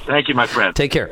Thank you, my friend. Take care.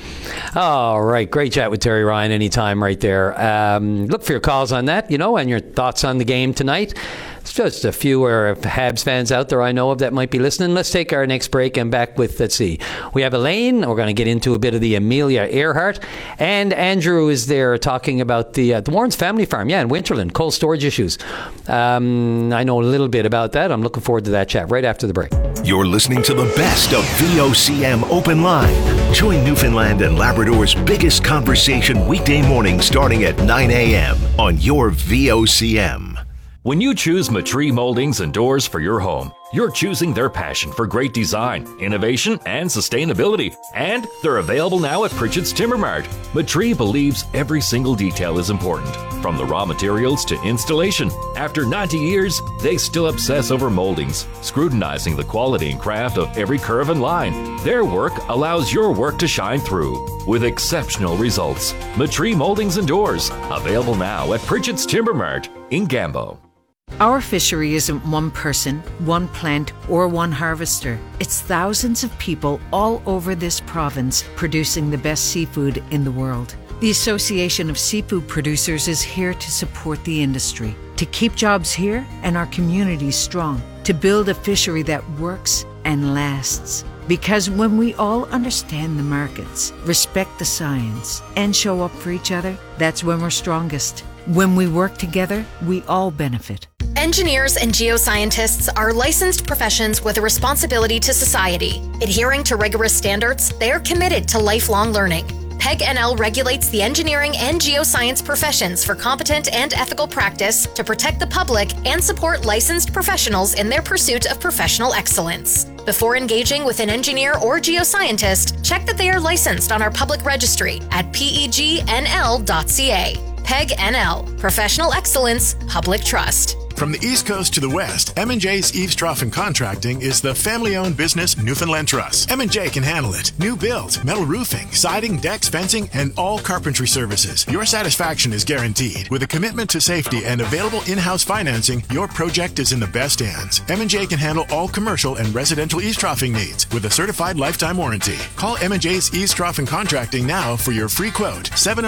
All right. Great chat with Terry Ryan anytime right there. Look for your calls on that, and your thoughts on the game tonight. It's just a few Habs fans out there I know of that might be listening. Let's take our next break and back with, let's see. We have Elaine. We're going to get into a bit of the Amelia Earhart. And Andrew is there talking about the Warren's family farm. Yeah, in Winterland. Cold storage issues. I know a little bit about that. I'm looking forward to that chat right after the break. You're listening to the best of VOCM Open Line. Join Newfoundland and Labrador's biggest conversation weekday morning starting at 9 a.m. on your VOCM. When you choose Matree Moldings and Doors for your home, you're choosing their passion for great design, innovation, and sustainability. And they're available now at Pritchett's Timber Mart. Matree believes every single detail is important, from the raw materials to installation. After 90 years, they still obsess over moldings, scrutinizing the quality and craft of every curve and line. Their work allows your work to shine through with exceptional results. Matree Moldings and Doors, available now at Pritchett's Timber Mart in Gambo. Our fishery isn't one person, one plant, or one harvester. It's thousands of people all over this province producing the best seafood in the world. The Association of Seafood Producers is here to support the industry, to keep jobs here and our communities strong, to build a fishery that works and lasts. Because when we all understand the markets, respect the science, and show up for each other, that's when we're strongest. When we work together, we all benefit. Engineers and geoscientists are licensed professions with a responsibility to society. Adhering to rigorous standards, they are committed to lifelong learning. PEG NL regulates the engineering and geoscience professions for competent and ethical practice to protect the public and support licensed professionals in their pursuit of professional excellence. Before engaging with an engineer or geoscientist, check that they are licensed on our public registry at pegnl.ca. PEG NL, Professional Excellence, Public Trust. From the East Coast to the West, M&J's Eaves Trough and Contracting is the family-owned business Newfoundland Trust. M&J can handle it. New build, metal roofing, siding, decks, fencing, and all carpentry services. Your satisfaction is guaranteed. With a commitment to safety and available in-house financing, your project is in the best hands. M&J can handle all commercial and residential eaves troughing needs with a certified lifetime warranty. Call M&J's Eaves Trough and Contracting now for your free quote.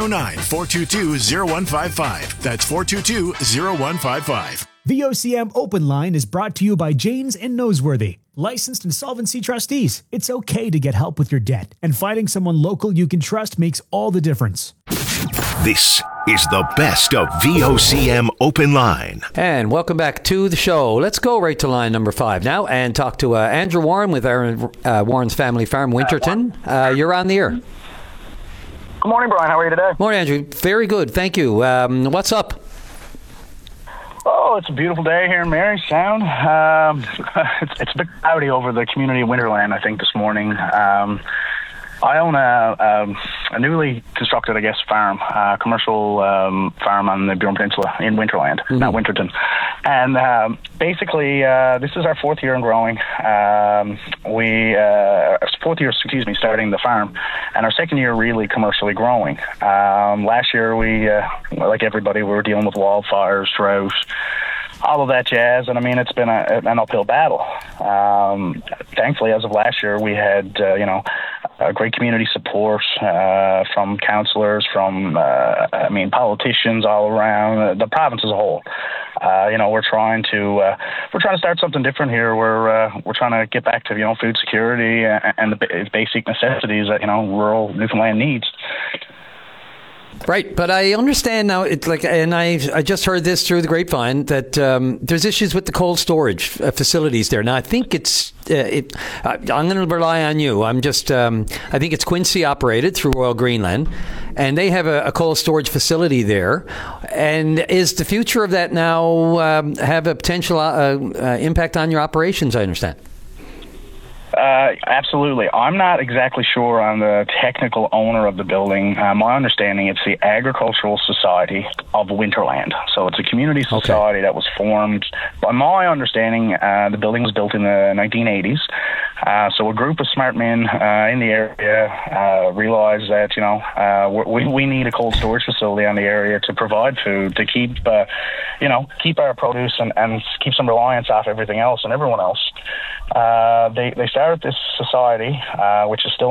709-422-0155. That's 422-0155. VOCM Open Line is brought to you by Janes and Noseworthy, licensed insolvency trustees. It's okay to get help with your debt, and finding someone local you can trust makes all the difference. This is the best of VOCM Open Line. And welcome back to the show. Let's go right to line number 5 now and talk to Andrew Warren with Warren's Family Farm, Winterton. You're on the air. Good morning, Brian. How are you today? Morning, Andrew. Very good. Thank you. What's up? Oh, it's a beautiful day here in Mary Sound. It's a bit cloudy over the community of Winterland, I think, this morning. I own a newly constructed, farm, commercial farm on the Burin Peninsula in Winterland, not Winterton. And basically, this is our fourth year in growing. Fourth year, starting the farm, and our second year really commercially growing. Last year, we, like everybody, we were dealing with wildfires, drought, all of that jazz, and it's been an uphill battle. Thankfully, as of last year, we had great community support from councillors, from politicians all around the province as a whole. We're trying to start something different here. We're trying to get back to food security and the basic necessities that rural Newfoundland needs. Right, but I understand now. It's and I just heard this through the grapevine that there's issues with the cold storage facilities there. Now I think I'm going to rely on you. I think it's Quincy operated through Royal Greenland, and they have a cold storage facility there. And is the future of that now have a potential impact on your operations? I understand. Absolutely. I'm not exactly sure on the technical owner of the building. My understanding, it's the Agricultural Society of Winterland. So it's a community society that was formed. By my understanding, the building was built in the 1980s. So a group of smart men in the area realized that, we need a cold storage facility on the area to provide food, to keep our produce and keep some reliance off everything else and everyone else. They started this society, which is still